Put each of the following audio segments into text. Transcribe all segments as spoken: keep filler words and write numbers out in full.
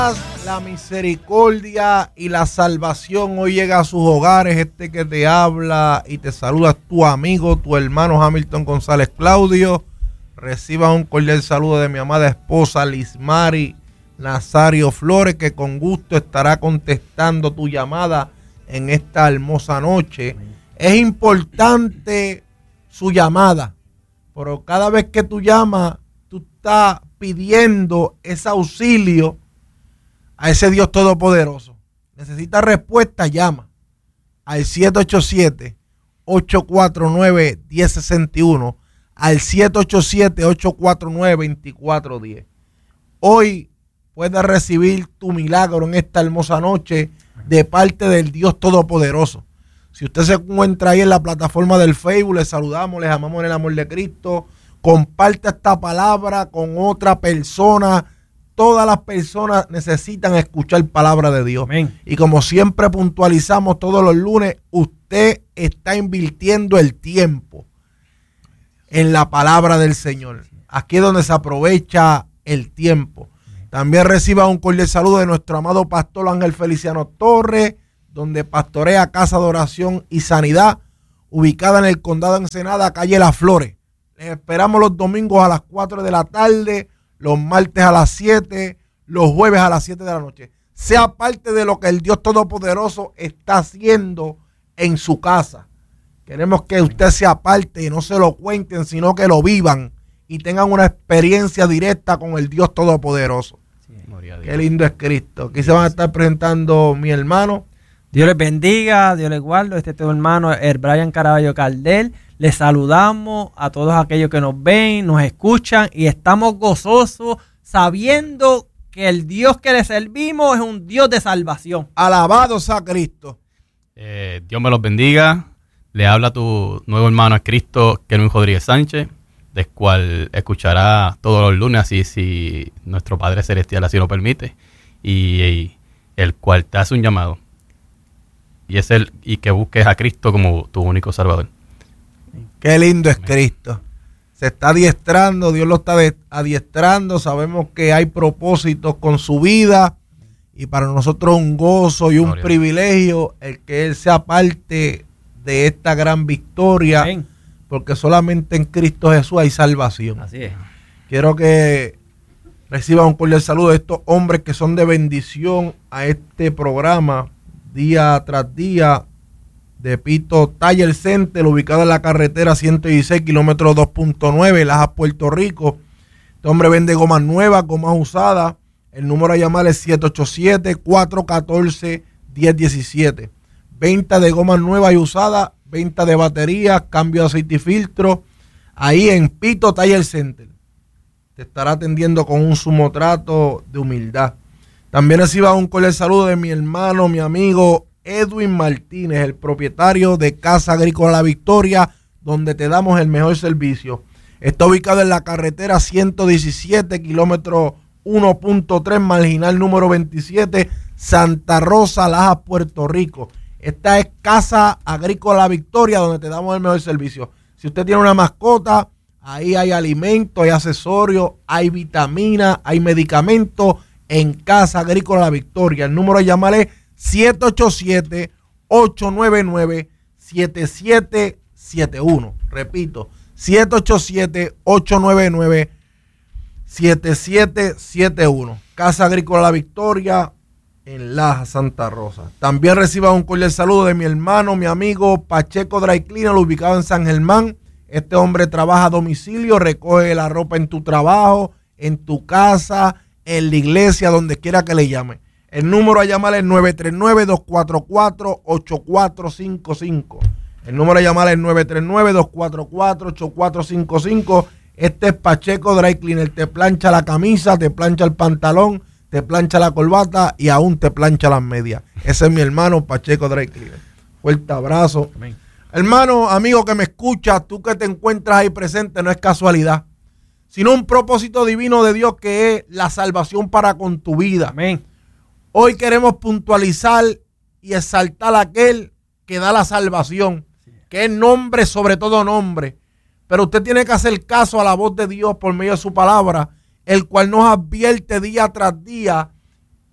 La misericordia y la salvación hoy llega a sus hogares. Este que te habla y te saluda tu amigo, tu hermano Hamilton González Claudio. Reciba un cordial saludo de mi amada esposa Lismari Nazario Flores, que con gusto estará contestando tu llamada en esta hermosa noche. Es importante su llamada, pero cada vez que tú llamas, tú estás pidiendo ese auxilio a ese Dios todopoderoso. Necesita respuesta, llama al siete ocho siete, ocho cuatro nueve, uno cero seis uno, al siete ocho siete, ocho cuatro nueve, dos cuatro uno cero. Hoy puedes recibir tu milagro en esta hermosa noche de parte del Dios todopoderoso. Si usted se encuentra ahí en la plataforma del Facebook, les saludamos, les amamos en el amor de Cristo. Comparte esta palabra con otra persona. Todas las personas necesitan escuchar palabra de Dios. Amén. Y como siempre puntualizamos todos los lunes, usted está invirtiendo el tiempo en la palabra del Señor. Aquí es donde se aprovecha el tiempo. También reciba un cordial saludo de nuestro amado pastor Ángel Feliciano Torres, donde pastorea Casa de Oración y Sanidad, ubicada en el Condado de Ensenada, calle Las Flores. Les esperamos los domingos a las cuatro de la tarde, los martes a las siete, los jueves a las siete de la noche. Sea parte de lo que el Dios Todopoderoso está haciendo en su casa. Queremos que usted sea parte y no se lo cuenten, sino que lo vivan y tengan una experiencia directa con el Dios Todopoderoso. Sí, qué lindo es Cristo. Aquí se van a estar presentando mi hermano. Dios les bendiga, Dios les guarde. Este es tu hermano, el Brian Caraballo Caldel. Les saludamos a todos aquellos que nos ven, nos escuchan y estamos gozosos sabiendo que el Dios que le servimos es un Dios de salvación. Alabado sea Cristo. Eh, Dios me los bendiga. Le habla tu nuevo hermano a Cristo, Kelvin Rodríguez Sánchez, del cual escuchará todos los lunes, así si nuestro Padre Celestial así lo permite, y, y el cual te hace un llamado. Y es el y que busques a Cristo como tu único Salvador. Qué lindo es Cristo. Se está adiestrando, Dios lo está adiestrando. Sabemos que hay propósitos con su vida y para nosotros un gozo y un Gloria. privilegio el que Él sea parte de esta gran victoria. Amén. Porque solamente en Cristo Jesús hay salvación. Así es. Quiero que reciban un cordial saludo de estos hombres que son de bendición a este programa día tras día. De Pito Taller Center, ubicado en la carretera ciento dieciséis, kilómetro dos punto nueve, Lajas, Puerto Rico. Este hombre vende gomas nuevas, gomas usadas. El número a llamar es siete ocho siete, cuatro uno cuatro, uno cero uno siete. Venta de gomas nuevas y usadas, venta de baterías, cambio de aceite y filtro. Ahí en Pito Taller Center. Te estará atendiendo con un sumo trato de humildad. También reciba un cordial saludo de mi hermano, mi amigo Edwin Martínez, el propietario de Casa Agrícola La Victoria, donde te damos el mejor servicio. Está ubicado en la carretera ciento diecisiete, kilómetro uno punto tres, marginal número veintisiete, Santa Rosa, Lajas, Puerto Rico. Esta es Casa Agrícola La Victoria, donde te damos el mejor servicio. Si usted tiene una mascota, ahí hay alimentos, hay accesorios, hay vitaminas, hay medicamentos en Casa Agrícola La Victoria. El número de llamar es siete ocho siete, ocho nueve nueve, siete siete siete uno. Repito, siete ocho siete, ocho nueve nueve, siete siete siete uno. Casa Agrícola La Victoria en Laja, Santa Rosa. También reciba un cordial saludo de mi hermano, mi amigo Pacheco Dry Cleaner, ubicado en San Germán. Este hombre trabaja a domicilio, recoge la ropa en tu trabajo, en tu casa, en la iglesia, donde quiera que le llame. El número a llamar es nueve tres nueve, dos cuatro cuatro, ocho cuatro cinco cinco. El número a llamar es nueve tres nueve, dos cuatro cuatro, ocho cuatro cinco cinco. Este es Pacheco Dry Cleaner. Te plancha la camisa, te plancha el pantalón, te plancha la corbata y aún te plancha las medias. Ese es mi hermano Pacheco Dry Cleaner. Fuerte abrazo. Amén. Hermano, amigo que me escucha, tú que te encuentras ahí presente, no es casualidad, sino un propósito divino de Dios que es la salvación para con tu vida. Amén. Hoy queremos puntualizar y exaltar a aquel que da la salvación, que es nombre sobre todo nombre. Pero usted tiene que hacer caso a la voz de Dios por medio de su palabra, el cual nos advierte día tras día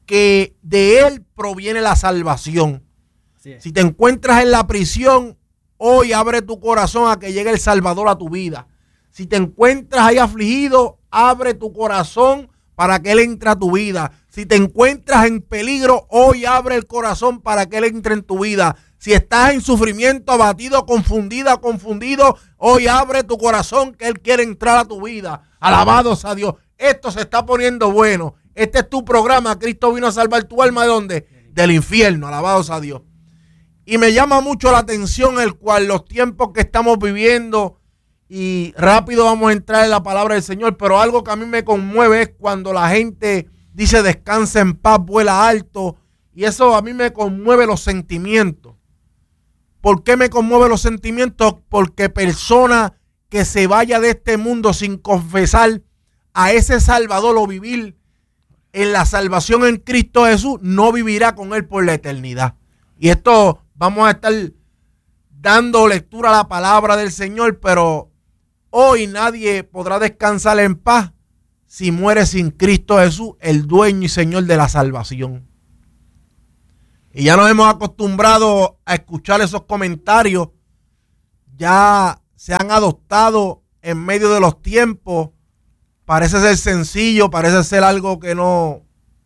porque de Él proviene la salvación. Si te encuentras en la prisión, hoy abre tu corazón a que llegue el Salvador a tu vida. Si te encuentras ahí afligido, abre tu corazón para que Él entre a tu vida. Si te encuentras en peligro, hoy abre el corazón para que Él entre en tu vida. Si estás en sufrimiento, abatido, confundida, confundido, hoy abre tu corazón que Él quiere entrar a tu vida. Alabados a Dios. Esto se está poniendo bueno. Este es tu programa. Cristo vino a salvar tu alma ¿de dónde? Del infierno. Alabados a Dios. Y me llama mucho la atención el cual los tiempos que estamos viviendo, y rápido vamos a entrar en la palabra del Señor, pero algo que a mí me conmueve es cuando la gente dice descansa en paz, vuela alto, y eso a mí me conmueve los sentimientos. ¿Por qué me conmueve los sentimientos? Porque persona que se vaya de este mundo sin confesar a ese Salvador o vivir en la salvación en Cristo Jesús, no vivirá con Él por la eternidad. Y esto vamos a estar dando lectura a la palabra del Señor, pero hoy nadie podrá descansar en paz si muere sin Cristo Jesús, el dueño y Señor de la salvación. Y ya nos hemos acostumbrado a escuchar esos comentarios, ya se han adoptado en medio de los tiempos. Parece ser sencillo, parece ser algo que no,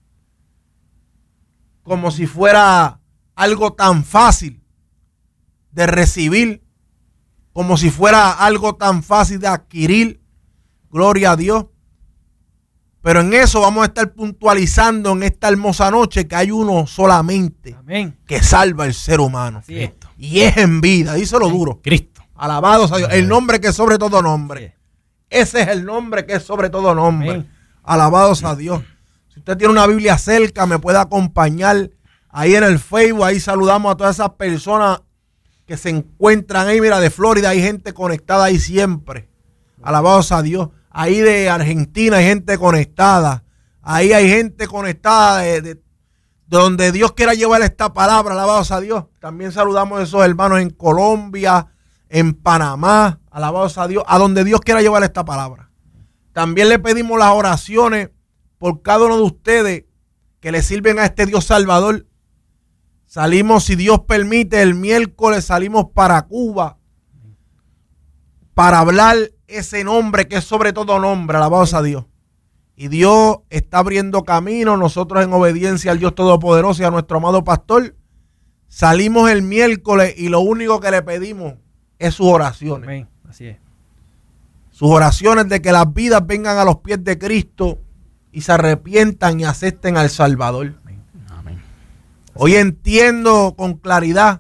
como si fuera algo tan fácil de recibir, como si fuera algo tan fácil de adquirir. Gloria a Dios. Pero en eso vamos a estar puntualizando en esta hermosa noche que hay uno solamente. Amén. Que salva al ser humano. Es. Y es en vida, díselo duro. Cristo. Alabados a Dios. El nombre que es sobre todo nombre. Sí. Ese es el nombre que es sobre todo nombre. Amén. Alabados a Dios. Si usted tiene una Biblia cerca, me puede acompañar ahí en el Facebook. Ahí saludamos a todas esas personas que se encuentran ahí. Mira, de Florida hay gente conectada ahí siempre. Alabados a Dios. Ahí de Argentina hay gente conectada. Ahí hay gente conectada de, de, de donde Dios quiera llevar esta palabra. Alabados a Dios. También saludamos a esos hermanos en Colombia, en Panamá. Alabados a Dios. A donde Dios quiera llevar esta palabra. También le pedimos las oraciones por cada uno de ustedes que le sirven a este Dios Salvador. Salimos, si Dios permite, el miércoles salimos para Cuba para hablar ese nombre que es sobre todo nombre. Alabados a Dios. Y Dios está abriendo camino. Nosotros en obediencia al Dios Todopoderoso y a nuestro amado pastor salimos el miércoles y lo único que le pedimos es sus oraciones. Amén. Así es. Sus oraciones de que las vidas vengan a los pies de Cristo y se arrepientan y acepten al Salvador. Amén. Amén. Hoy entiendo con claridad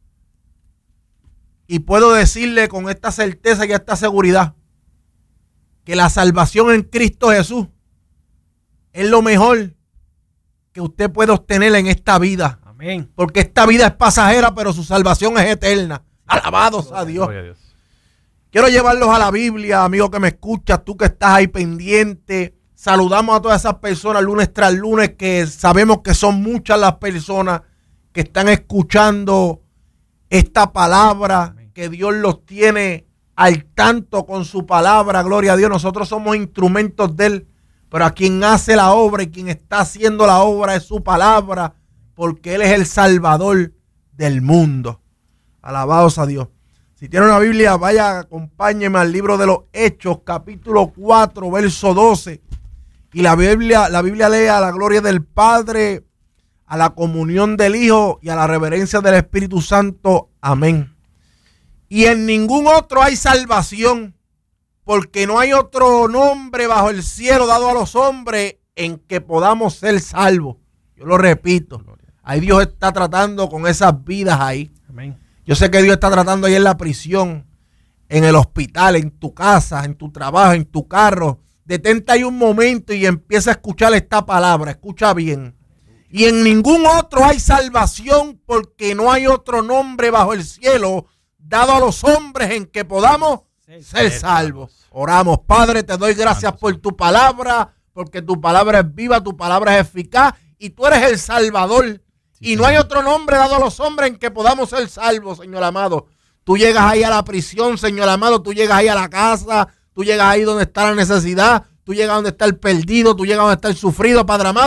y puedo decirle con esta certeza y esta seguridad que la salvación en Cristo Jesús es lo mejor que usted puede obtener en esta vida. Amén. Porque esta vida es pasajera, pero su salvación es eterna. Alabados a Dios. Gloria a Dios. Quiero llevarlos a la Biblia, amigo que me escuchas, tú que estás ahí pendiente. Saludamos a todas esas personas lunes tras lunes, que sabemos que son muchas las personas que están escuchando esta palabra. Amén. Que Dios los tiene al tanto con su palabra. Gloria a Dios. Nosotros somos instrumentos de Él, pero a quien hace la obra y quien está haciendo la obra es su palabra, porque Él es el Salvador del mundo. Alabados a Dios. Si tiene una Biblia, vaya, acompáñeme al libro de los Hechos, capítulo cuatro, verso doce. Y la Biblia, la Biblia lee a la gloria del Padre, a la comunión del Hijo y a la reverencia del Espíritu Santo. Amén. Y en ningún otro hay salvación, porque no hay otro nombre bajo el cielo dado a los hombres en que podamos ser salvos. Yo lo repito. Ahí Dios está tratando con esas vidas ahí. Amén. Yo sé que Dios está tratando ahí en la prisión, en el hospital, en tu casa, en tu trabajo, en tu carro. Detente ahí un momento y empieza a escuchar esta palabra. Escucha bien. Y en ningún otro hay salvación, porque no hay otro nombre bajo el cielo dado a los hombres en que podamos ser, ser salvos. Oramos. Padre, te doy gracias por tu palabra, porque tu palabra es viva, tu palabra es eficaz y tú eres el Salvador. Sí, y no hay otro nombre dado a los hombres en que podamos ser salvos, Señor amado. Tú llegas ahí a la prisión, Señor amado, tú llegas ahí a la casa, tú llegas ahí donde está la necesidad, tú llegas donde está el perdido, tú llegas donde está el sufrido, Padre amado,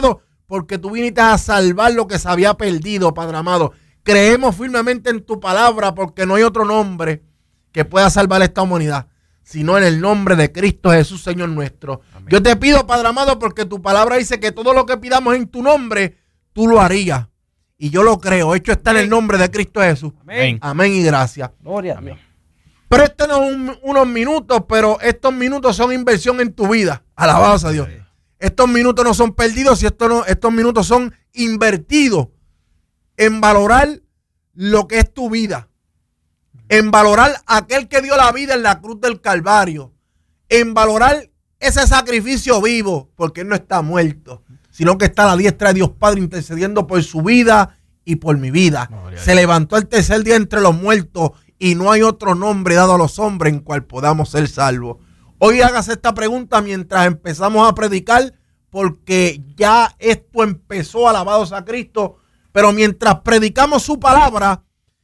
porque tú viniste a salvar lo que se había perdido, Padre amado. Creemos firmemente en tu palabra porque no hay otro nombre que pueda salvar esta humanidad, sino en el nombre de Cristo Jesús, Señor nuestro. Amén. Yo te pido, Padre amado, porque tu palabra dice que todo lo que pidamos en tu nombre, tú lo harías. Y yo lo creo. Hecho está en el nombre de Cristo Jesús. Amén. Amén y gracias. Gloria a Dios. Préstenos un, unos minutos, pero estos minutos son inversión en tu vida. Alabados a Dios. Estos minutos no son perdidos, y estos, no, estos minutos son invertidos en valorar lo que es tu vida, en valorar aquel que dio la vida en la cruz del Calvario, en valorar ese sacrificio vivo, porque Él no está muerto, sino que está a la diestra de Dios Padre intercediendo por su vida y por mi vida. No, Se levantó el tercer día entre los muertos y no hay otro nombre dado a los hombres en cual podamos ser salvos. Hoy hagas esta pregunta mientras empezamos a predicar, porque ya esto empezó, alabados a Cristo. Pero mientras predicamos su palabra,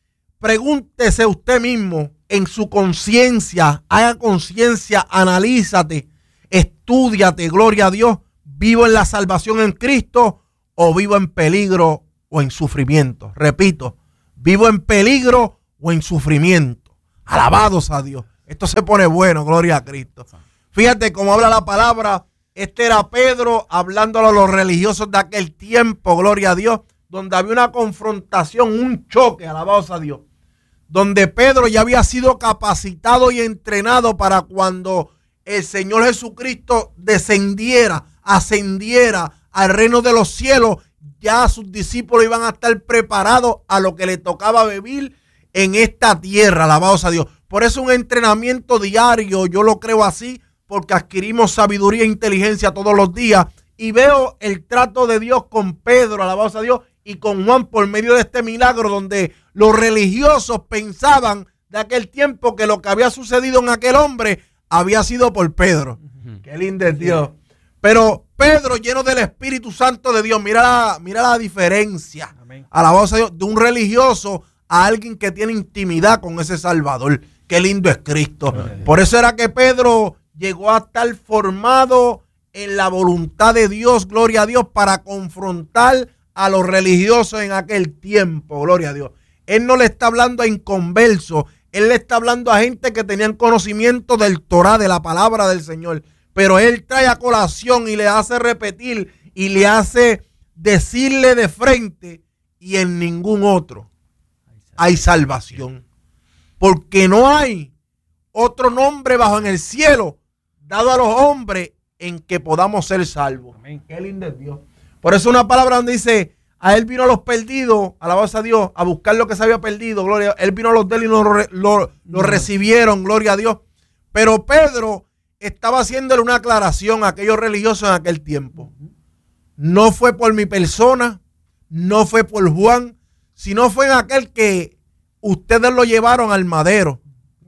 pregúntese usted mismo en su conciencia, haga conciencia, analízate, estúdiate, gloria a Dios, vivo en la salvación en Cristo o vivo en peligro o en sufrimiento. Repito, vivo en peligro o en sufrimiento. Alabados a Dios. Esto se pone bueno, gloria a Cristo. Fíjate cómo habla la palabra. Este era Pedro hablándole a los religiosos de aquel tiempo, gloria a Dios, donde había una confrontación, un choque, alabados a Dios, donde Pedro ya había sido capacitado y entrenado para cuando el Señor Jesucristo descendiera, ascendiera al reino de los cielos, ya sus discípulos iban a estar preparados a lo que le tocaba vivir en esta tierra, alabados a Dios. Por eso un entrenamiento diario, yo lo creo así, porque adquirimos sabiduría e inteligencia todos los días, y veo el trato de Dios con Pedro, alabados a Dios, y con Juan por medio de este milagro, donde los religiosos pensaban de aquel tiempo que lo que había sucedido en aquel hombre había sido por Pedro. Uh-huh. Qué lindo es Dios. Pero Pedro, lleno del Espíritu Santo de Dios, mira la, mira la diferencia, alabados a Dios, de un religioso a alguien que tiene intimidad con ese Salvador. Qué lindo es Cristo. Uh-huh. Por eso era que Pedro llegó a estar formado en la voluntad de Dios, gloria a Dios, para confrontar a los religiosos en aquel tiempo, gloria a Dios. Él no le está hablando a inconversos, él le está hablando a gente que tenían conocimiento del Torá, de la palabra del Señor, pero él trae a colación y le hace repetir y le hace decirle de frente: y en ningún otro hay salvación, porque no hay otro nombre bajo en el cielo dado a los hombres en que podamos ser salvos. Amén. Qué lindo es Dios. Por eso una palabra donde dice: a él vino a los perdidos, alabados a Dios, a buscar lo que se había perdido, gloria a Dios. Él vino a los de él y lo, lo, lo no. recibieron, gloria a Dios. Pero Pedro estaba haciéndole una aclaración a aquellos religiosos en aquel tiempo. No fue por mi persona, no fue por Juan, sino fue en aquel que ustedes lo llevaron al madero,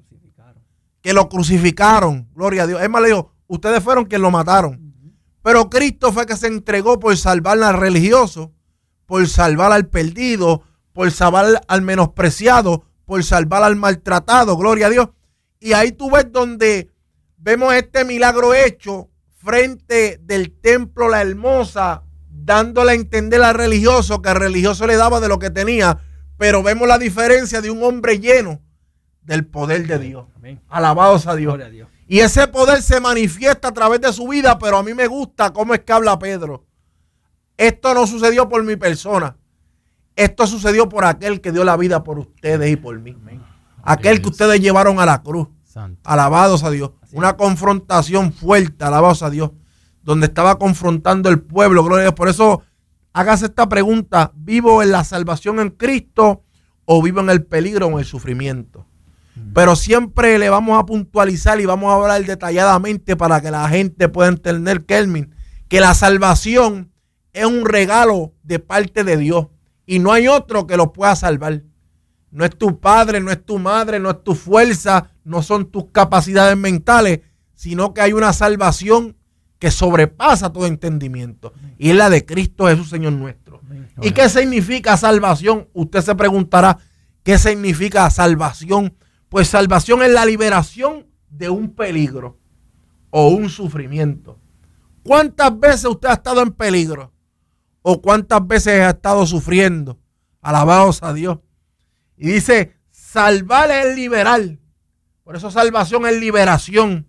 que lo crucificaron, gloria a Dios. Es más, le dijo: ustedes fueron quienes lo mataron. Pero Cristo fue que se entregó por salvar al religioso, por salvar al perdido, por salvar al menospreciado, por salvar al maltratado, gloria a Dios. Y ahí tú ves donde vemos este milagro hecho frente del templo La Hermosa, dándole a entender al religioso que al religioso le daba de lo que tenía, pero vemos la diferencia de un hombre lleno del poder de Dios. Amén. Alabados a Dios. a Dios. Y ese poder se manifiesta a través de su vida, pero a mí me gusta cómo es que habla Pedro. Esto no sucedió por mi persona. Esto sucedió por aquel que dio la vida por ustedes y por mí. Amén. Aquel que ustedes llevaron a la cruz. Santo. Alabados a Dios. Así Una es. confrontación fuerte, alabados a Dios, donde estaba confrontando el pueblo, gloria a Dios. Por eso, hágase esta pregunta: ¿vivo en la salvación en Cristo o vivo en el peligro o en el sufrimiento? Pero siempre le vamos a puntualizar y vamos a hablar detalladamente para que la gente pueda entender, Kelvin, que la salvación es un regalo de parte de Dios y no hay otro que lo pueda salvar. No es tu padre, no es tu madre, no es tu fuerza, no son tus capacidades mentales, sino que hay una salvación que sobrepasa todo entendimiento, y es la de Cristo Jesús, Señor nuestro. ¿Y qué significa salvación? Usted se preguntará, ¿qué significa salvación? Pues salvación es la liberación de un peligro o un sufrimiento. ¿Cuántas veces usted ha estado en peligro? o cuántas veces has estado sufriendo. Alabados a Dios. Y dice, salvar es liberar. Por eso salvación es liberación.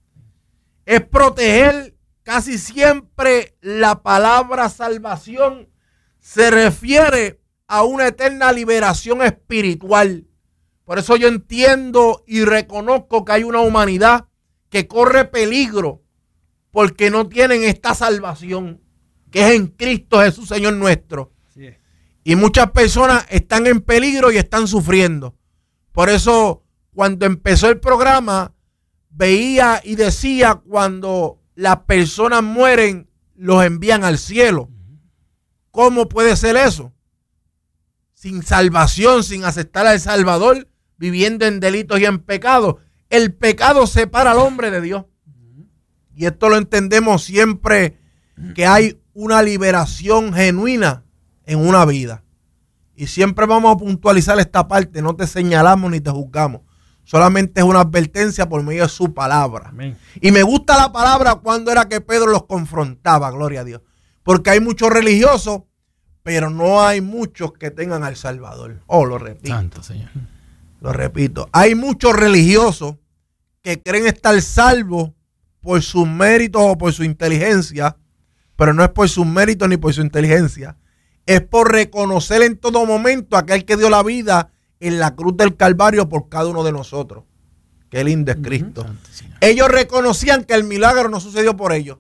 Es proteger. Casi siempre la palabra salvación se refiere a una eterna liberación espiritual. Por eso yo entiendo y reconozco que hay una humanidad que corre peligro porque no tienen esta salvación que es en Cristo Jesús, Señor nuestro. Sí. Y muchas personas están en peligro y están sufriendo. Por eso cuando empezó el programa veía y decía, cuando las personas mueren los envían al cielo. ¿Cómo puede ser eso? Sin salvación, sin aceptar al Salvador, viviendo en delitos y en pecados. El pecado separa al hombre de Dios. Y esto lo entendemos siempre que hay una liberación genuina en una vida. Y siempre vamos a puntualizar esta parte. No te señalamos ni te juzgamos. Solamente es una advertencia por medio de su palabra. Amén. Y me gusta la palabra cuando era que Pedro los confrontaba, gloria a Dios. Porque hay muchos religiosos, pero no hay muchos que tengan al Salvador. Oh, lo repito. Santo Señor. Lo repito. Hay muchos religiosos que creen estar salvos por sus méritos o por su inteligencia, pero no es por sus méritos ni por su inteligencia. Es por reconocer en todo momento a aquel que dio la vida en la cruz del Calvario por cada uno de nosotros. Qué lindo es Cristo. Uh-huh. Ellos reconocían que el milagro no sucedió por ellos,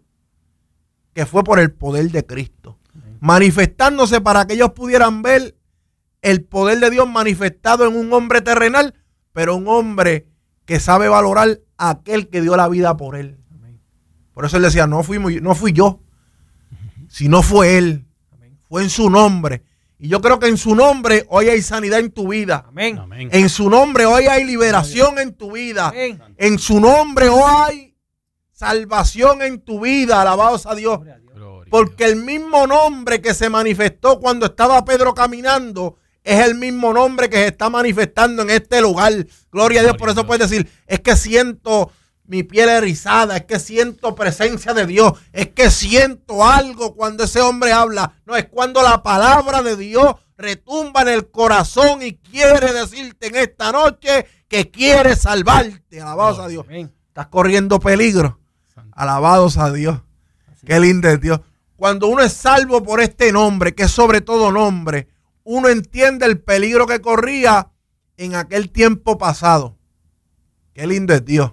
que fue por el poder de Cristo, uh-huh, manifestándose para que ellos pudieran ver el poder de Dios manifestado en un hombre terrenal, pero un hombre que sabe valorar a aquel que dio la vida por él. Uh-huh. Por eso él decía, no fui, no fui yo, uh-huh, sino fue él. Uh-huh. Fue en su nombre. Y yo creo que en su nombre hoy hay sanidad en tu vida. Amén. Amén. En su nombre hoy hay liberación en tu vida. Amén. En su nombre hoy hay salvación en tu vida. Alabados a Dios. Porque el mismo nombre que se manifestó cuando estaba Pedro caminando es el mismo nombre que se está manifestando en este lugar. Gloria a Dios. Por eso puedes decir, es que siento mi piel erizada, es que siento presencia de Dios, es que siento algo cuando ese hombre habla. No, es cuando la palabra de Dios retumba en el corazón y quiere decirte en esta noche que quiere salvarte. Alabados a Dios. Amén. Estás corriendo peligro. Alabados a Dios. Así. Qué lindo es Dios. Cuando uno es salvo por este nombre, que es sobre todo nombre, uno entiende el peligro que corría en aquel tiempo pasado. Qué lindo es Dios.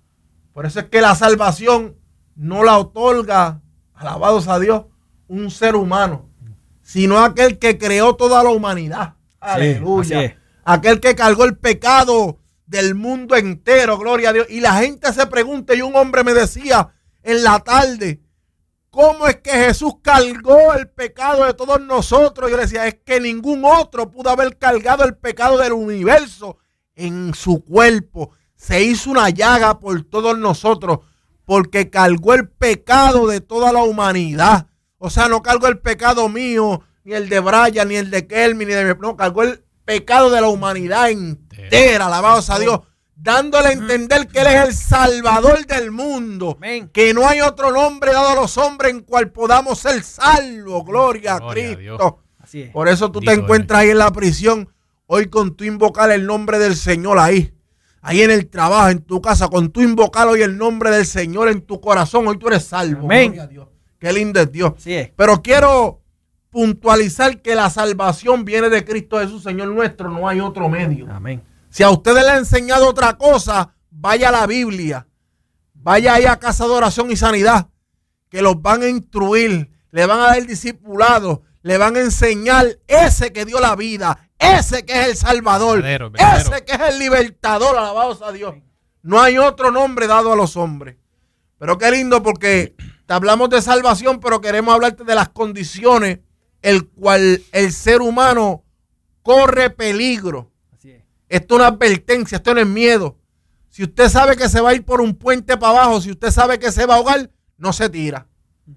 Por eso es que la salvación no la otorga, alabados a Dios, un ser humano, sino aquel que creó toda la humanidad. Sí, aleluya. Aquel que cargó el pecado del mundo entero, gloria a Dios. Y la gente se pregunta, y un hombre me decía en la tarde, ¿cómo es que Jesús cargó el pecado de todos nosotros? Yo le decía, es que ningún otro pudo haber cargado el pecado del universo en su cuerpo. Se hizo una llaga por todos nosotros porque cargó el pecado de toda la humanidad. O sea, no cargó el pecado mío, ni el de Brian, ni el de Kelvin, ni de... No, cargó el pecado de la humanidad entera, alabados a Dios, dándole a entender que Él es el Salvador del mundo. Amén. Que no hay otro nombre dado a los hombres en cual podamos ser salvos. Gloria, Gloria a Cristo. A Así es. Por eso tú Digo te encuentras ahí en la prisión, hoy con tu invocar el nombre del Señor ahí. Ahí en el trabajo, en tu casa, con tu invocar hoy el nombre del Señor en tu corazón, hoy tú eres salvo. Amén. Gloria a Dios. Qué lindo es Dios. Sí es. Pero quiero puntualizar que la salvación viene de Cristo Jesús, Señor nuestro, no hay otro medio. Amén. Si a ustedes le han enseñado otra cosa, vaya a la Biblia, vaya ahí a Casa de Oración y Sanidad, que los van a instruir, le van a dar discipulado, le van a enseñar ese que dio la vida, ese que es el Salvador, verdadero, verdadero. Ese que es el libertador, alabados a Dios. No hay otro nombre dado a los hombres. Pero qué lindo, porque te hablamos de salvación, pero queremos hablarte de las condiciones el cual el ser humano corre peligro. Así es. Esto es una advertencia, esto no es miedo. Si usted sabe que se va a ir por un puente para abajo, si usted sabe que se va a ahogar, no se tira.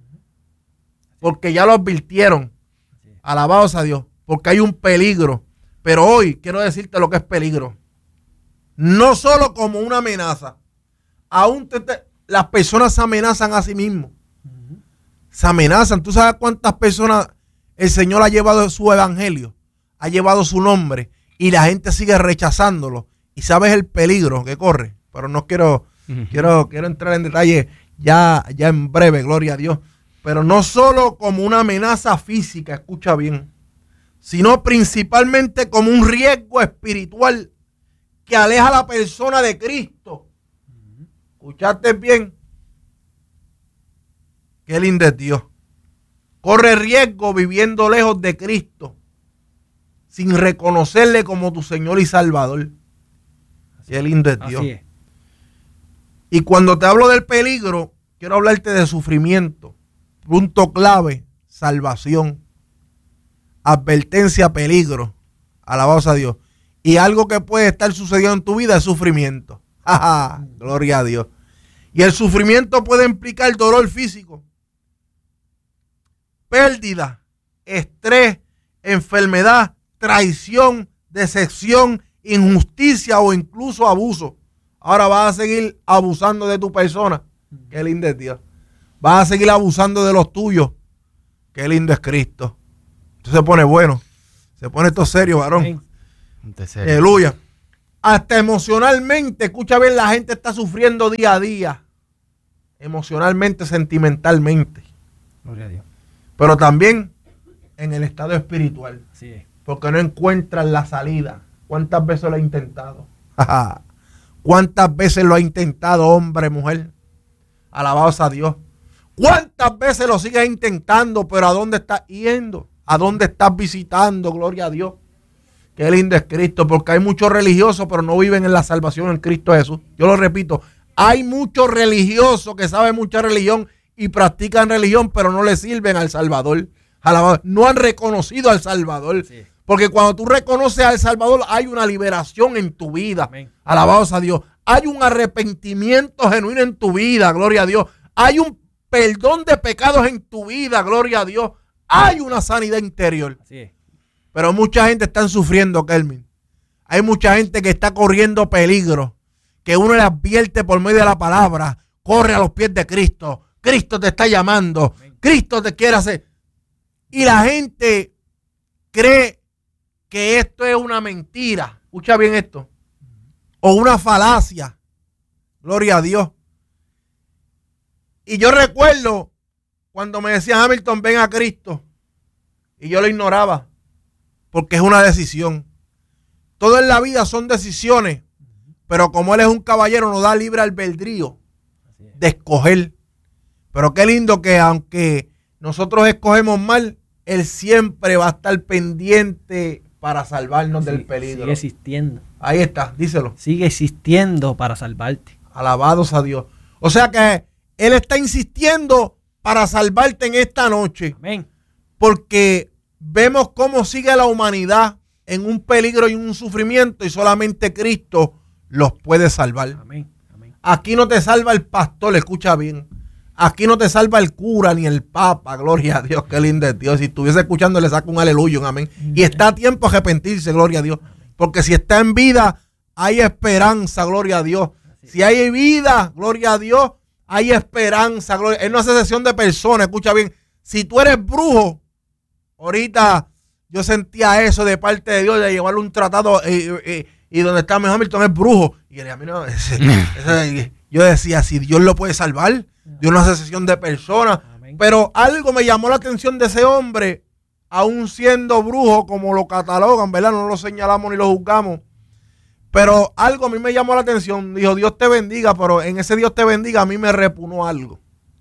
Porque ya lo advirtieron. Alabados a Dios, porque hay un peligro. Pero hoy quiero decirte lo que es peligro. No solo como una amenaza. Aún te, te, las personas se amenazan a sí mismos. Uh-huh. Se amenazan. ¿Tú sabes cuántas personas el Señor ha llevado su evangelio, ha llevado su nombre y la gente sigue rechazándolo. Y sabes el peligro que corre, pero no quiero, uh-huh. quiero, quiero entrar en detalle ya, ya en breve, gloria a Dios. Pero no solo como una amenaza física, escucha bien, sino principalmente como un riesgo espiritual que aleja a la persona de Cristo. Uh-huh. ¿Escuchaste bien? Qué lindo es Dios. Corre riesgo viviendo lejos de Cristo, sin reconocerle como tu Señor y Salvador. Qué lindo es Dios. Es. Y cuando te hablo del peligro, quiero hablarte de sufrimiento. Punto clave, salvación. Advertencia, peligro. Alabados a Dios. Y algo que puede estar sucediendo en tu vida es sufrimiento. ¡Ja, ja! Gloria a Dios. Y el sufrimiento puede implicar dolor físico, pérdida, estrés, enfermedad, traición, decepción, injusticia o incluso abuso. Ahora vas a seguir abusando de tu persona. Qué lindo es Dios. Vas a seguir abusando de los tuyos. Qué lindo es Cristo. Esto se pone bueno. Se pone esto serio, varón. Aleluya. Hasta emocionalmente, escucha bien, la gente está sufriendo día a día. Emocionalmente, sentimentalmente. Gloria a Dios. Pero también en el estado espiritual. Así es. Porque no encuentran la salida. ¿Cuántas veces lo ha intentado? ¿Cuántas veces lo ha intentado, hombre, mujer? Alabados a Dios. ¿Cuántas veces lo sigues intentando? Pero ¿a dónde estás yendo? ¿A dónde estás visitando? Gloria a Dios. Qué lindo es Cristo, porque hay muchos religiosos, pero no viven en la salvación en Cristo Jesús. Yo lo repito, hay muchos religiosos que saben mucha religión y practican religión, pero no le sirven al Salvador. Alabado. No han reconocido al Salvador. Sí. Porque cuando tú reconoces al Salvador, hay una liberación en tu vida. Amén. Alabados a Dios. Hay un arrepentimiento genuino en tu vida, gloria a Dios. Hay un perdón de pecados en tu vida, gloria a Dios. Hay una sanidad interior. Así es. Pero mucha gente está sufriendo, Kelvin. Hay mucha gente que está corriendo peligro, que uno le advierte por medio de la palabra. Corre a los pies de Cristo. Cristo te está llamando. Amén. Cristo te quiere hacer. Y la gente cree que esto es una mentira. Escucha bien esto. O una falacia. Gloria a Dios. Y yo recuerdo cuando me decía Hamilton, ven a Cristo. Y yo lo ignoraba. Porque es una decisión. Todo en la vida son decisiones. Pero como Él es un caballero, nos da libre albedrío de escoger. Pero qué lindo que aunque nosotros escogemos mal, Él siempre va a estar pendiente para salvarnos sí, del peligro. Sigue existiendo. Ahí está, díselo. Sigue existiendo para salvarte. Alabados a Dios. O sea que Él está insistiendo para salvarte en esta noche. Amén. Porque vemos cómo sigue la humanidad en un peligro y un sufrimiento y solamente Cristo los puede salvar. Amén. Amén. Aquí no te salva el pastor, escucha bien. Aquí no te salva el cura ni el papa, gloria a Dios, qué lindo es Dios. Si estuviese escuchando le saco un aleluya, un amén. Y está a tiempo de arrepentirse, gloria a Dios. Porque si está en vida, hay esperanza, gloria a Dios. Si hay vida, gloria a Dios, hay esperanza, gloria. Él no hace excepción de personas, escucha bien. Si tú eres brujo, ahorita yo sentía eso de parte de Dios, de llevarle un tratado eh, eh, y donde está mi Hamilton es brujo. Y él, a mí no, ese, ese, yo decía, si Dios lo puede salvar, Dios no hace excepción de personas. Amén. Pero algo me llamó la atención de ese hombre, aún siendo brujo, como lo catalogan, ¿verdad? No lo señalamos ni lo juzgamos. Pero algo a mí me llamó la atención. Dijo, Dios te bendiga, pero en ese Dios te bendiga a mí me repugnó algo.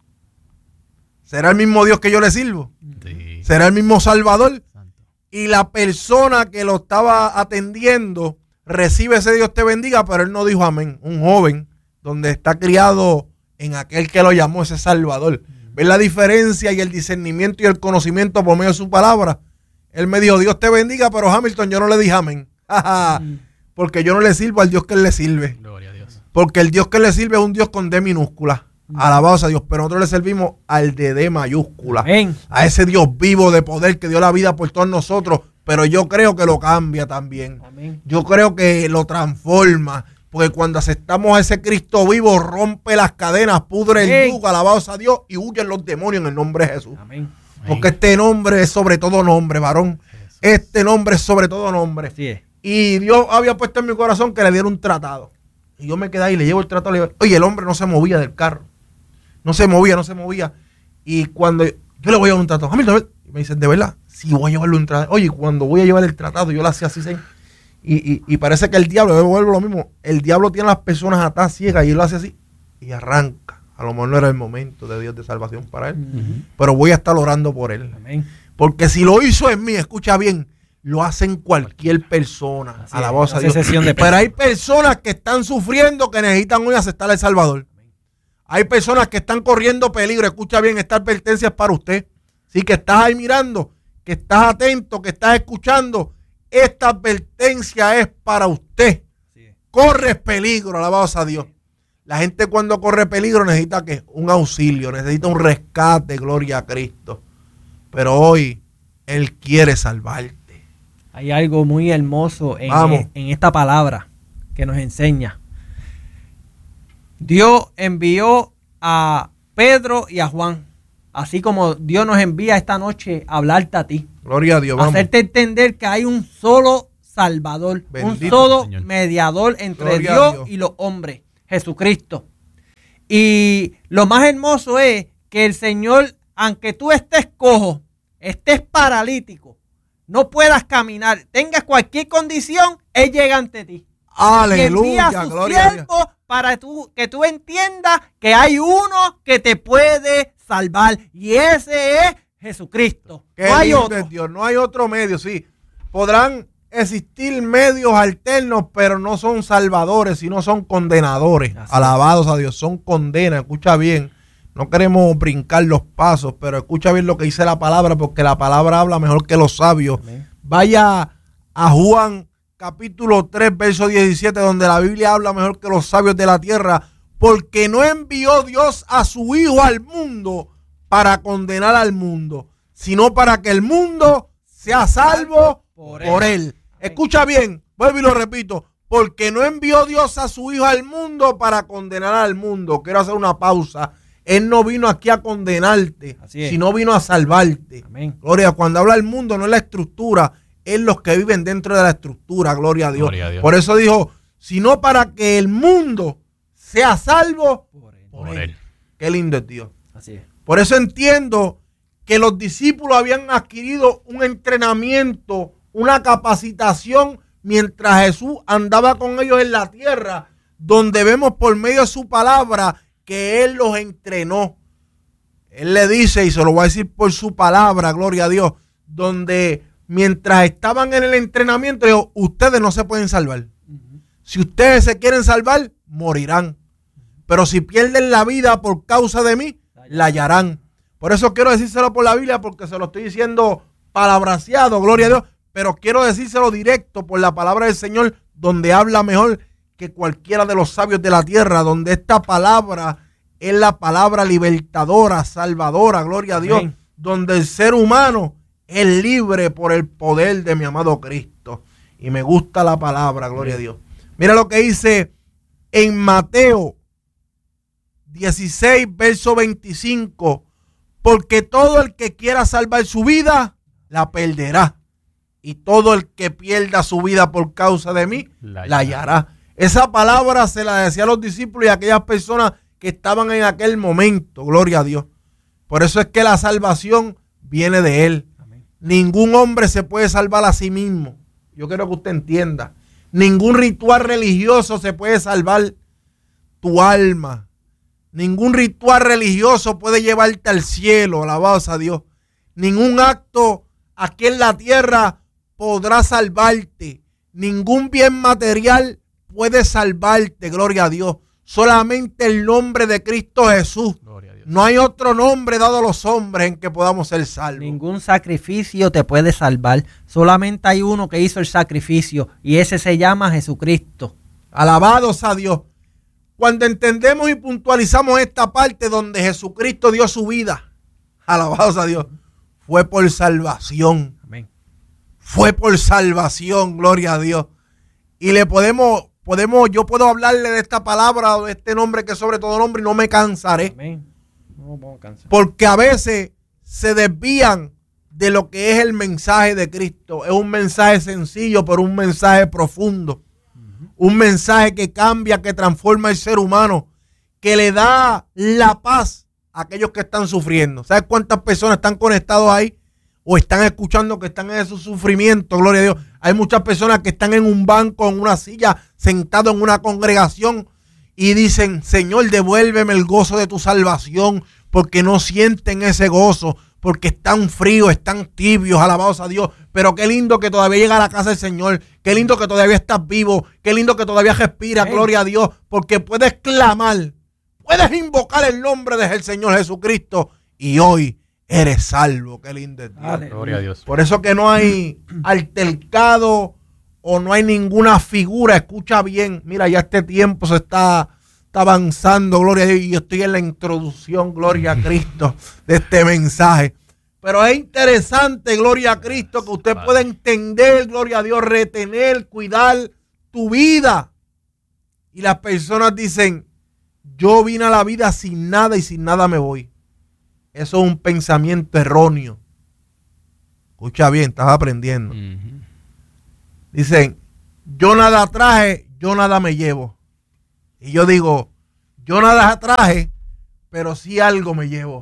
¿Será el mismo Dios que yo le sirvo? Sí. ¿Será el mismo Salvador? Santo. Y la persona que lo estaba atendiendo recibe ese Dios te bendiga, pero él no dijo amén. Un joven donde está criado en aquel que lo llamó ese Salvador. ¿Ves la diferencia y el discernimiento y el conocimiento por medio de su palabra? Él me dijo, Dios te bendiga, pero Hamilton, yo no le dije amén. Porque yo no le sirvo al Dios que él le sirve. Gloria a Dios. Porque el Dios que le sirve es un Dios con D minúscula. Alabados a Dios. Pero nosotros le servimos al de D mayúscula. Amén. A ese Dios vivo de poder que dio la vida por todos nosotros. Pero yo creo que lo cambia también. Amén. Yo creo que lo transforma. Porque cuando aceptamos a ese Cristo vivo, rompe las cadenas, pudre el yugo, alabados a Dios, y huyen los demonios en el nombre de Jesús. Amén. Porque este nombre es sobre todo nombre, varón. Jesús. Este nombre es sobre todo nombre. Así es. Y Dios había puesto en mi corazón que le diera un tratado. Y yo me quedé ahí, le llevo el tratado. Le digo, oye, el hombre no se movía del carro. No se movía, no se movía. Y cuando yo le voy a llevar un tratado, Hamilton, me dicen, ¿de verdad? Sí, voy a llevarle un tratado. Oye, cuando voy a llevar el tratado, yo lo hacía así, ¿sí? Y, y, y parece que el diablo, yo vuelvo lo mismo, el diablo tiene a las personas atadas ciegas y él lo hace así y arranca. A lo mejor no era el momento de Dios de salvación para él, uh-huh. pero voy a estar orando por él. Amén. Porque si lo hizo en mí, escucha bien, lo hacen cualquier persona. Así Alabamos a Dios. De pero hay personas que están sufriendo que necesitan hoy aceptar al Salvador. Amén. Hay personas que están corriendo peligro. Escucha bien, esta advertencia es para usted. Sí, que estás ahí mirando, que estás atento, que estás escuchando. Esta advertencia es para usted. Sí. Corres peligro, alabados a Dios. La gente cuando corre peligro necesita ¿qué? Un auxilio, necesita un rescate, gloria a Cristo. Pero hoy Él quiere salvarte. Hay algo muy hermoso en, en, en esta palabra que nos enseña. Dios envió a Pedro y a Juan, así como Dios nos envía esta noche a hablarte a ti. Gloria a Dios, vamos. Hacerte entender que hay un solo Salvador, Bendito, un solo Señor. Mediador entre Gloria Dios, Dios y los hombres, Jesucristo. Y lo más hermoso es que el Señor, aunque tú estés cojo, estés paralítico, no puedas caminar, tengas cualquier condición, Él llega ante ti. Aleluya, y envía a su siervo para tú, que tú entiendas que hay uno que te puede salvar. Y ese es Jesucristo. No hay otro. Dios, no hay otro medio, sí. Podrán existir medios alternos, pero no son salvadores, sino son condenadores. Así. Alabados a Dios, son condenas. Escucha bien. No queremos brincar los pasos, pero escucha bien lo que dice la palabra, porque la palabra habla mejor que los sabios. Amén. Vaya a Juan capítulo tres, verso diecisiete, donde la Biblia habla mejor que los sabios de la tierra, porque no envió Dios a su Hijo al mundo para condenar al mundo, sino para que el mundo sea salvo por él. Por él. Escucha bien, vuelvo y lo repito, porque no envió Dios a su Hijo al mundo para condenar al mundo. Quiero hacer una pausa. Él no vino aquí a condenarte, sino vino a salvarte. Amén. Gloria, cuando habla el mundo no es la estructura, es los que viven dentro de la estructura, gloria a Dios. Gloria a Dios. Por eso dijo, sino para que el mundo sea salvo por él. Por él. él. Qué lindo es Dios. Así es. Por eso entiendo que los discípulos habían adquirido un entrenamiento, una capacitación mientras Jesús andaba con ellos en la tierra, donde vemos por medio de su palabra que Él los entrenó. Él le dice, y se lo voy a decir por su palabra, gloria a Dios, donde mientras estaban en el entrenamiento, dijo, ustedes no se pueden salvar. Uh-huh. Si ustedes se quieren salvar, morirán. Pero si pierden la vida por causa de mí, la hallarán. Por eso quiero decírselo por la Biblia, porque se lo estoy diciendo palabraseado, gloria a Dios, pero quiero decírselo directo por la palabra del Señor, donde habla mejor que cualquiera de los sabios de la tierra, donde esta palabra es la palabra libertadora, salvadora, gloria a Dios, Amén. Donde el ser humano es libre por el poder de mi amado Cristo. Y me gusta la palabra, gloria Amén. A Dios. Mira lo que dice en Mateo dieciséis, verso veinticinco, porque todo el que quiera salvar su vida, la perderá. Y todo el que pierda su vida por causa de mí, la, la hallará. Esa palabra se la decía a los discípulos y a aquellas personas que estaban en aquel momento, gloria a Dios. Por eso es que la salvación viene de Él. Amén. Ningún hombre se puede salvar a sí mismo. Yo quiero que usted entienda. Ningún ritual religioso se puede salvar tu alma. Ningún ritual religioso puede llevarte al cielo, alabados a Dios. Ningún acto aquí en la tierra podrá salvarte. Ningún bien material puede salvarte, gloria a Dios. Solamente el nombre de Cristo Jesús. Gloria a Dios. No hay otro nombre dado a los hombres en que podamos ser salvos. Ningún sacrificio te puede salvar. Solamente hay uno que hizo el sacrificio y ese se llama Jesucristo. Alabados a Dios. Cuando entendemos y puntualizamos esta parte donde Jesucristo dio su vida, alabados a Dios, fue por salvación. Amén. Fue por salvación, gloria a Dios. Y le podemos, podemos, yo puedo hablarle de esta palabra, de este nombre que es sobre todo nombre, y no me cansaré. Amén. No me puedo cansar. Porque a veces se desvían de lo que es el mensaje de Cristo. Es un mensaje sencillo, pero un mensaje profundo. Uh-huh. Un mensaje que cambia, que transforma el ser humano, que le da la paz a aquellos que están sufriendo. ¿Sabes cuántas personas están conectados ahí? O están escuchando que están en ese sufrimiento, gloria a Dios. Hay muchas personas que están en un banco, en una silla, sentados en una congregación y dicen, Señor, devuélveme el gozo de tu salvación, porque no sienten ese gozo, porque están fríos, están tibios, alabados a Dios. Pero qué lindo que todavía llega a la casa del Señor, qué lindo que todavía estás vivo, qué lindo que todavía respiras, hey. Gloria a Dios, porque puedes clamar, puedes invocar el nombre del Señor Jesucristo y hoy eres salvo. Qué lindo es Dios. Gloria a Dios. Por eso que no hay altercado o no hay ninguna figura. Escucha bien. Mira, ya este tiempo se está, está avanzando. Gloria a Dios. Y yo estoy en la introducción, gloria a Cristo, de este mensaje. Pero es interesante, gloria a Cristo, que usted pueda entender, gloria a Dios, retener, cuidar tu vida. Y las personas dicen, yo vine a la vida sin nada y sin nada me voy. Eso es un pensamiento erróneo. Escucha bien, estás aprendiendo. Uh-huh. Dicen, yo nada traje, yo nada me llevo. Y yo digo, yo nada traje, pero sí algo me llevo.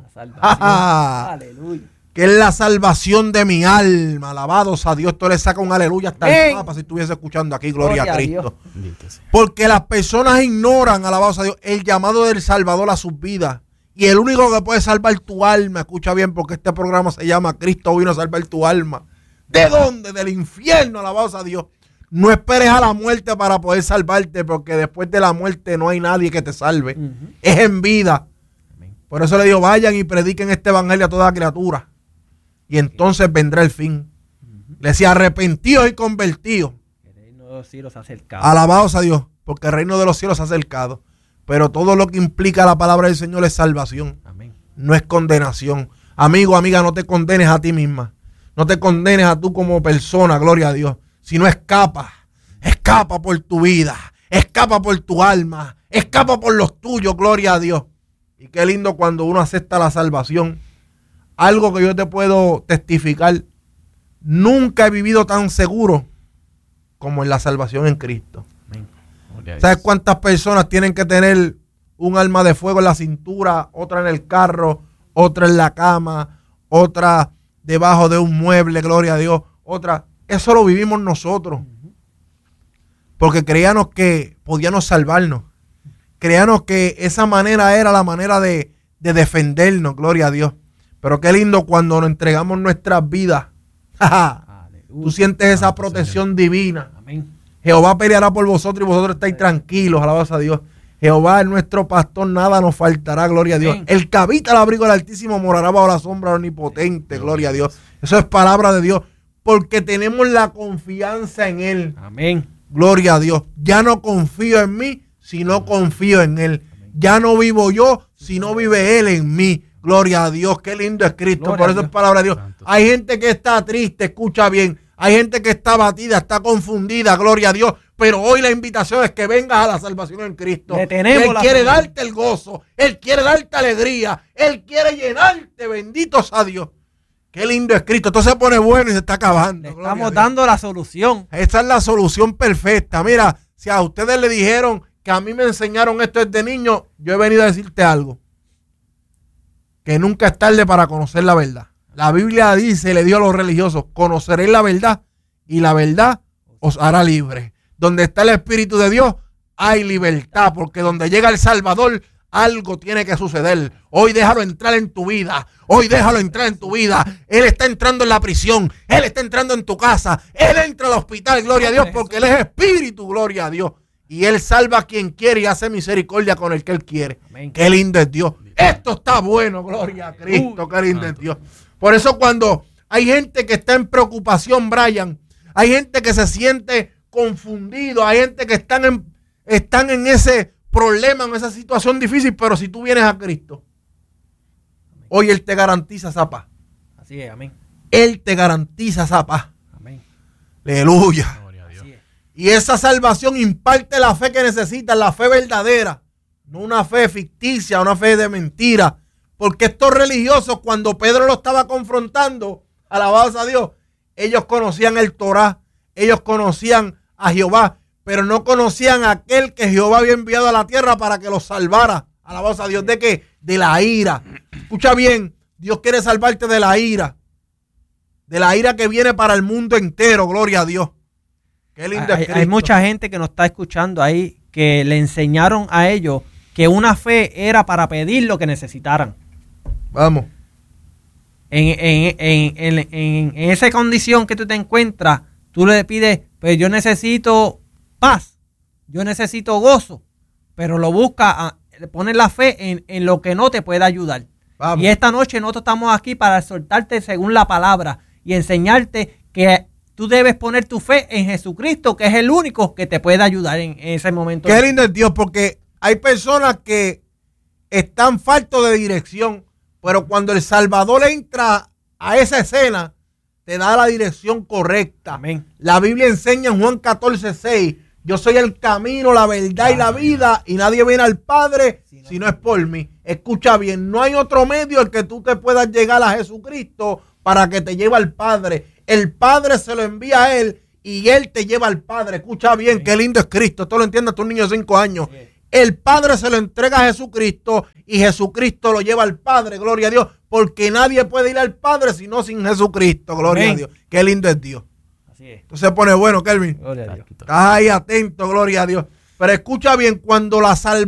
Aleluya. Que es la salvación de mi alma. Alabados a Dios. Tú le sacas un aleluya hasta el Papa si estuviese escuchando aquí, gloria, gloria a Cristo. A Porque las personas ignoran, alabados a Dios, el llamado del Salvador a sus vidas. Y el único que puede salvar tu alma, escucha bien, porque este programa se llama Cristo vino a salvar tu alma. ¿De dónde? Del infierno, alabados a Dios. No esperes a la muerte para poder salvarte, porque después de la muerte no hay nadie que te salve. Uh-huh. Es en vida. Amén. Por eso le digo, vayan y prediquen este evangelio a toda criatura. Y entonces vendrá el fin. Uh-huh. Le decía, arrepentidos y convertidos. El reino de los cielos se ha acercado. Alabados a Dios, porque el reino de los cielos se ha acercado. Pero todo lo que implica la palabra del Señor es salvación. Amén. No es condenación. Amigo, amiga, no te condenes a ti misma. No te condenes a tú como persona, gloria a Dios. Si no, escapa. Escapa por tu vida. Escapa por tu alma. Escapa por los tuyos, gloria a Dios. Y qué lindo cuando uno acepta la salvación. Algo que yo te puedo testificar. Nunca he vivido tan seguro como en la salvación en Cristo. ¿Sabes cuántas personas tienen que tener un arma de fuego en la cintura, otra en el carro, otra en la cama, otra debajo de un mueble, gloria a Dios, otra? Eso lo vivimos nosotros. Porque creíamos que podíamos salvarnos. Creíamos que esa manera era la manera de, de defendernos, gloria a Dios. Pero qué lindo cuando nos entregamos nuestras vidas. Tú sientes esa protección divina. Amén. Jehová peleará por vosotros y vosotros estáis tranquilos, alabados a Dios. Jehová es nuestro pastor, nada nos faltará, gloria a Dios. Amén. El que habita el abrigo del Altísimo morará bajo la sombra del Omnipotente, gloria a Dios. Eso es palabra de Dios, porque tenemos la confianza en Él. Amén. Gloria a Dios. Ya no confío en mí, sino confío en Él. Ya no vivo yo, sino vive Él en mí. Gloria a Dios, qué lindo es Cristo. Gloria Por eso es palabra de Dios. Santo. Hay gente que está triste, escucha bien. Hay gente que está abatida, está confundida, gloria a Dios. Pero hoy la invitación es que vengas a la salvación en Cristo. Él quiere darte el gozo, Él quiere darte alegría, Él quiere llenarte, bendito sea Dios. Qué lindo es Cristo. Esto se pone bueno y se está acabando. Le estamos dando la solución. Esa es la solución perfecta. Mira, si a ustedes le dijeron que a mí me enseñaron esto desde niño, yo he venido a decirte algo. Que nunca es tarde para conocer la verdad. La Biblia dice, le dio a los religiosos, conoceréis la verdad y la verdad os hará libre. Donde está el Espíritu de Dios hay libertad, porque donde llega el Salvador algo tiene que suceder. Hoy déjalo entrar en tu vida, hoy déjalo entrar en tu vida. Él está entrando en la prisión, Él está entrando en tu casa, Él entra al hospital, gloria a Dios, porque Él es Espíritu, gloria a Dios. Y Él salva a quien quiere y hace misericordia con el que Él quiere. Amén. Qué lindo es Dios. Esto está bueno, gloria a Cristo, qué lindo es Dios. Por eso cuando hay gente que está en preocupación, Brian, hay gente que se siente confundido, hay gente que están en, están en ese problema, en esa situación difícil, pero si tú vienes a Cristo, amén, hoy Él te garantiza esa paz. Así es, amén. Él te garantiza esa paz. Amén. Aleluya. Y esa salvación imparte la fe que necesitas, la fe verdadera, no una fe ficticia, una fe de mentira. Porque estos religiosos, cuando Pedro lo estaba confrontando, alabados a Dios, ellos conocían el Torá, ellos conocían a Jehová, pero no conocían a aquel que Jehová había enviado a la tierra para que los salvara. Alabados a Dios. ¿De qué? De la ira. Escucha bien, Dios quiere salvarte de la ira. De la ira que viene para el mundo entero, gloria a Dios. Qué lindo hay, hay mucha gente que nos está escuchando ahí que le enseñaron a ellos que una fe era para pedir lo que necesitaran. Vamos. En, en, en, en, en, en esa condición que tú te encuentras, tú le pides, pues yo necesito paz, yo necesito gozo, pero lo busca, pones la fe en, en lo que no te puede ayudar. Vamos. Y esta noche nosotros estamos aquí para exhortarte según la palabra y enseñarte que tú debes poner tu fe en Jesucristo, que es el único que te puede ayudar en, en ese momento. Qué lindo es Dios, porque hay personas que están faltos de dirección, pero cuando el Salvador entra a esa escena, te da la dirección correcta. Amén. La Biblia enseña en Juan catorce seis, yo soy el camino, la verdad y la vida, y nadie viene al Padre si no es por mí. Escucha bien, no hay otro medio el que tú te puedas llegar a Jesucristo para que te lleve al Padre. El Padre se lo envía a Él y Él te lleva al Padre. Escucha bien, qué lindo es Cristo. Esto lo entiende tu niño de cinco años. El Padre se lo entrega a Jesucristo y Jesucristo lo lleva al Padre, gloria a Dios, porque nadie puede ir al Padre sino sin Jesucristo, gloria Amén. A Dios. Qué lindo es Dios. Así es. Entonces se pone bueno, Kelvin. Gloria a Dios. Estás ahí atento, gloria a Dios. Pero escucha bien, cuando la salvación